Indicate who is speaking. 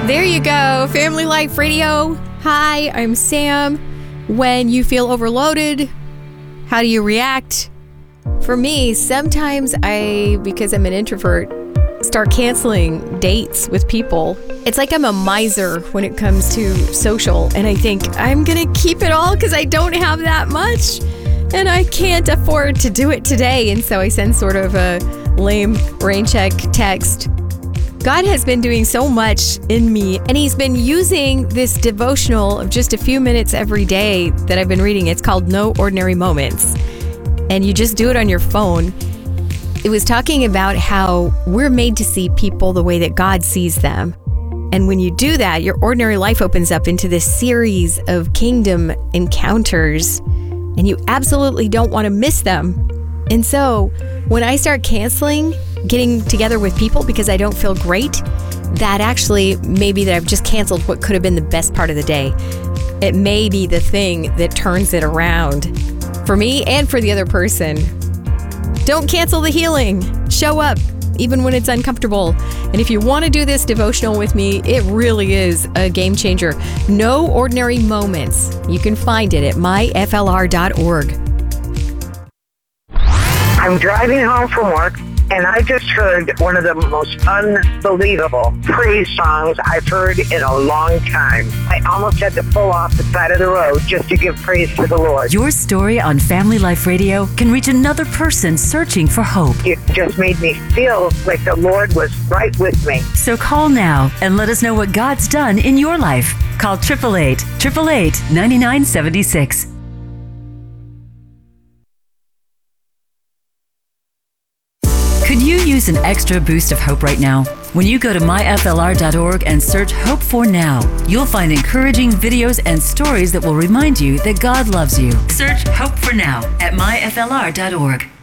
Speaker 1: There you go, Family Life Radio. Hi, I'm Sam. When you feel overloaded, how do you react? For me, sometimes because I'm an introvert, start canceling dates with people. It's like I'm a miser when it comes to social, and I think I'm gonna keep it all because I don't have that much, and I can't afford to do it today, and so I send sort of a lame rain check text. God has been doing so much in me, and He's been using this devotional of just a few minutes every day that I've been reading. It's called No Ordinary Moments, and you just do it on your phone. It was talking about how we're made to see people the way that God sees them. And when you do that, your ordinary life opens up into this series of kingdom encounters, and you absolutely don't want to miss them. And so when I start canceling getting together with people because I don't feel great, that actually may be that I've just canceled what could have been the best part of the day. It may be the thing that turns it around for me and for the other person. Don't cancel the healing. Show up, even when it's uncomfortable. And if you want to do this devotional with me, it really is a game changer. No Ordinary Moments. You can find it at myflr.org.
Speaker 2: I'm driving home from work, and I just heard one of the most unbelievable praise songs I've heard in a long time. I almost had to pull off the side of the road just to give praise to the Lord.
Speaker 3: Your story on Family Life Radio can reach another person searching for hope.
Speaker 2: It just made me feel like the Lord was right with me.
Speaker 3: So call now and let us know what God's done in your life. Call 888-888-9976. Could you use an extra boost of hope right now? When you go to myflr.org and search Hope for Now, you'll find encouraging videos and stories that will remind you that God loves you. Search Hope for Now at myflr.org.